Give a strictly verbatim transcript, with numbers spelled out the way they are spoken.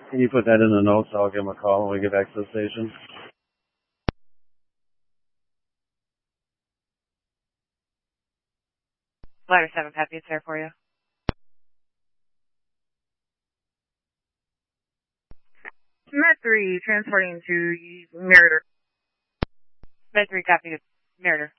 Can you put that in the notes? I'll give him a call when we get back to the station. Ladder seven, Pappy, it's there for you. Med three, transporting to Meritor. Med three, copy, Meritor.